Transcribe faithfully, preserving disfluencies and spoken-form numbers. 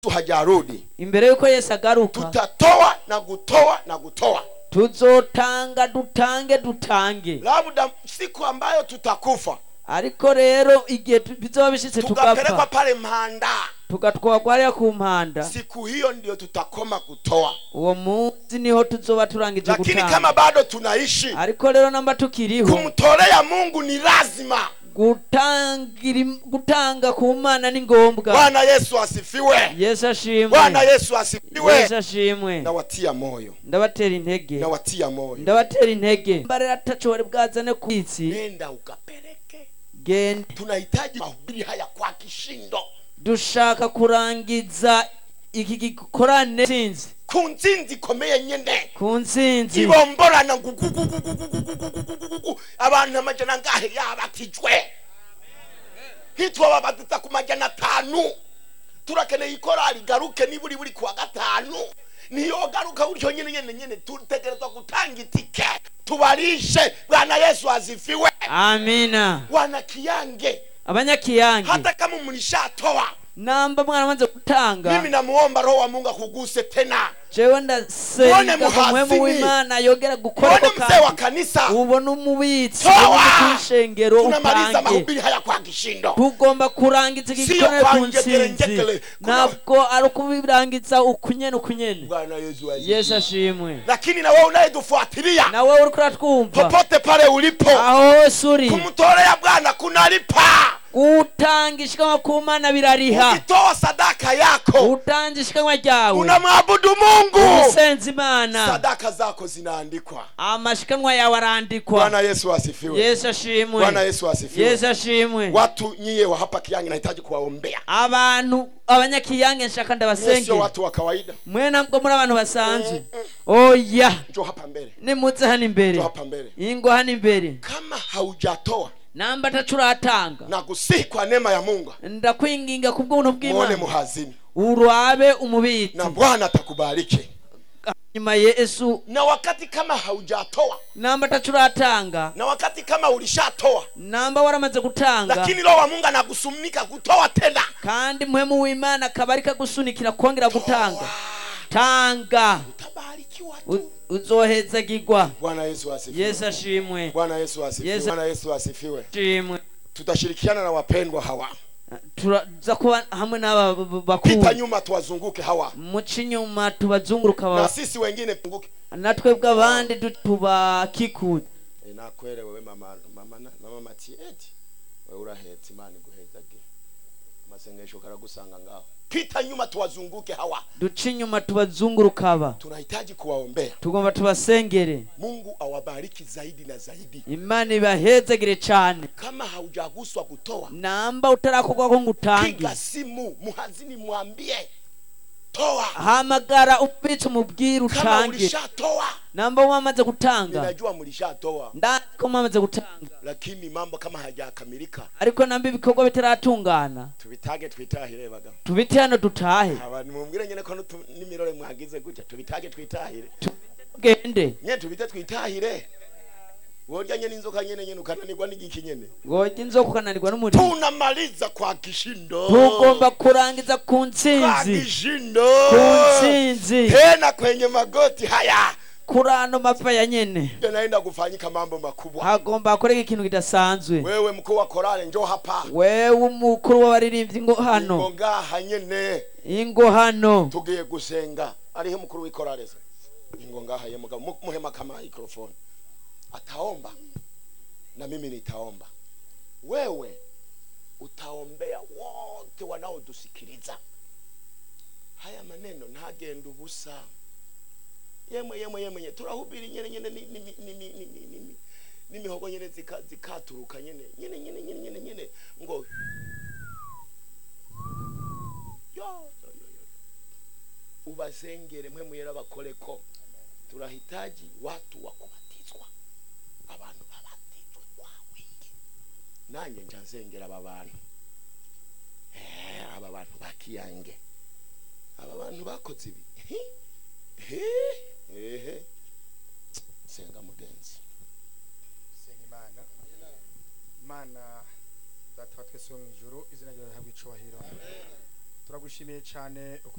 hajarudi, imbere yuko Yesu agaruka, tutatoa na gutoa na gutoa. tuzotanga dutange dutange. Labda siku ambayo tutakufa, ariko rero igihe bizoba bishitse tukapelekwa pale Mpanda, tugatwagwa ari ku Mpanda, siku hiyo ndio tutakoma kutoa. uwo munsi niho tuzoba turangije gutanga. Lakini kama bado tunaishi, ariko rero namba tukiriho, kumtolea Mungu ni lazima. gutangira gutanga ku Mana ni ngombwa. Bwana Yesu asifiwe. Yesu ashimwe. Bwana Yesu asifiwe. Yesu ashimwe. Ndawatia moyo, ndabatera intege, ndawatia moyo, ndabatera intege. Mbarera atachore bwazane kwitsi, nenda ukapeleke. Genda. Tunahitaji mahubiri haya kwa kishindo. Dushaka kurangiza iki gikorane sinzi kunzinzi komeye nyene, kunzinzi ibomborana abantu amajana ngahe yabatijwe, hitwa babatuta ku majana atanu. Turakeneye ikorali garuke niburi buri kuwa gatanu, niyo garuka buryo nyene nyene nyene. Tutegerezwa gutanga itike tubarishe. Bwana Yesu azifiwe. Amina. Wana Kiyange, abanyakiyange, hata kama mlishatoa namba mwana manze gutanga, mimi namuomba Roho wa Mungu akuguse tena. jewe ndasenga kumwemu w'Imana yogera gukora ko kandi mzee wa kanisa ubona umubitsi w'ishengero. Tunamaliza mahubiri haya kwa kishindo, tugomba kurangiza igikorane kunsinzi, nabwo ari kubirangiza ukunyene ukunyene. Bwana Yesu azifiwe. Yesu ashimwe. Lakini na wewe unayetufuatilia, na wewe uri kuratwumva popote pale ulipo, aho suri, kumtolea Bwana kunalipa. Utangishika ku Mana birariha. Ukitoa sadaka yako, utangishika ryawe, unamwabudu Mungu, usenza Imana, sadaka zako zinaandikwa, amashikanwa yawe arandikwa. Bwana Yesu asifiwe. Yesu ashimwe. Bwana Yesu asifiwe. Yesu ashimwe. Watu nyie wa hapa Kiyange nahitaji kuwaombea. Abantu abanyakiyange nshaka ndabasenge. Sio watu wa kawaida. Mwe nabwo muri abantu basanzwe. Oya. Njoo hapa mbele. Ni muze hano imbere. Njoo hapa mbele. Ingo hano imbere. Kama haujatoa, namba tacuratanga, na gusihi kwa neema ya Mungu, ndakwinginga kubw'ubuntu bw'Imana, muone muhazini, urabe umubitsi, na Bwana atakubariki nyuma Yesu. Na wakati kama haujatoa, namba tacuratanga, na wakati kama ulishatoa, namba waramaze gutanga, lakini Roho wa Mungu anakusunika kutoa tena, kandi mpwemu w'Imana kabarika gusunikira kongera gutanga, tanga, utabarikiwa tu, uzohezagirwa. Bwana Yesu asifiwe. Yesu ashimwe. Bwana Yesu asifiwe. Yesu. Bwana Yesu asifiwe. Ashimwe. Tutashirikiana na wapendwa hawa, turaza kuba hamwe n'aba bakuru, pita nyuma tuwazunguke hawa, muci nyuma tubazunguruka na sisi wengine punguke, natwe bw'abandi tubakikude. e nakwere wewe mama mama mama Matieti, wewe urahetse Imana iguhezage, amasengesho karagusanga ngaho. Pita nyuma tuwazunguke hawa, duci nyuma tubazunguruka aba, tunahitaji kuwaombea. Tugomba tubasengere. Mungu awabariki zaidi na zaidi, Imana ibahezagire cyane. Kama haujaguswa kutoa, namba utarakogwa ko ngutangi, piga simu muhazini, mwambie toa, hamagara upitse umubwira utange. Kama ulishatoa, namba wamaze gutanga, ninajua mlishatoa, ndako mwamaze gutanga, lakini mambo kama hajakamilika, ariko namba ibikorwa bitaratungana, tubitage twitahire baga, tubite hano dutahe. abantu mumbwire nyene ko nimirore mwagize gutya, tubitage twitahire, tugende nye tubite twitahire. Woja nyene inzoka nyene nyene ukananirwa n'igiki nyene, woja inzoka ukananirwa n'umuri. Tunamaliza kwa kishindo, tugomba kurangiza kunsinzi, kwa kishindo, kunsinzi tena kwenye magoti haya, kurano mapfa ya nyene naenda kufanyika mambo makubwa. Hagomba koreka ikintu kidasanzwe. Wewe mkuu wa korale njoo hapa, wewe umukuru w'abaririmbyi ngo hano, ingo ngaha nyene, ingo hano tugiye gusenga. Arihe mukuru w'ikorale se, ingo ngaha ye mugabo muhema kama microphone, ataomba na mimi nitaomba. Wewe utaombea wote wanaotusikiliza. Haya maneno ntagenda ubusa. Yemwe yemwe yemwe turahubiri nyene nyene ni ni ni ni ni ni mihogo nyene zikaturuka nyene nyene nyene nyene nyene nyene ngo yo yo yo ubasengere mwe muyera bakoreko. Turahitaji watu wa kubatizwa, abantu babatizwe kwa wingi. Nanjye njansengera aba bantu, eh aba bantu bakiyange, aba bantu bakoze ibi he ehe senga mugenzi, senga Imana. Imana data wa twese mu ijuru, izina ryawe rihabwe icubahiro. turagushimiye cyane